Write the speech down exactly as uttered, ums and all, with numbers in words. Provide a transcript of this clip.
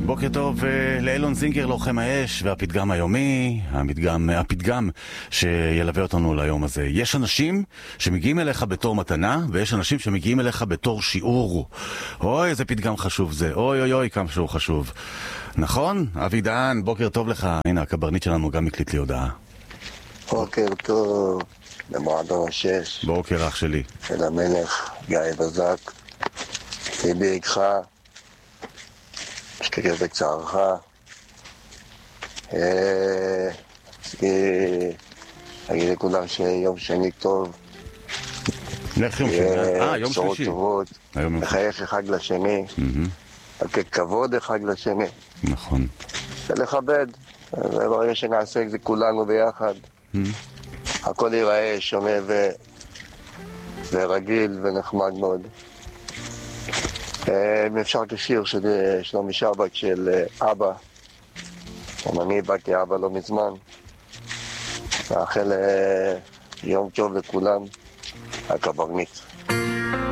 בוקר טוב לאילון זינגר, לוחם האש והפתגם היומי, הפתגם, הפתגם שילווה אותנו ליום הזה. יש אנשים שמגיעים אליך בתור מתנה, ויש אנשים שמגיעים אליך בתור שיעור. אוי, איזה פתגם חשוב זה. אוי אוי אוי, כמה שהוא חשוב. נכון? אבי דהן, בוקר טוב לך. הנה, הקברניט שלנו גם הקליט לי הודעה. בוקר טוב, למועדון השש. בוקר אח שלי. של המלך, גיא בזק. ליבי איתך. משתתף בצערך. אגיד לכולם שיום שני טוב. לך יום שני. אה, יום שלישי. בשורות טובות. לחייך אחד לשני. ככבוד אחד לשני. נכון. ולכבד. ברגע שנעשה את זה כולנו ביחד. הכל ייראה שונה ורגיל ונחמד מאוד. אם אפשר כשיר של שלומי שבת של אבא, גם אני באתי אבא לא מזמן, מאחל יום טוב לכולם, הקברניט.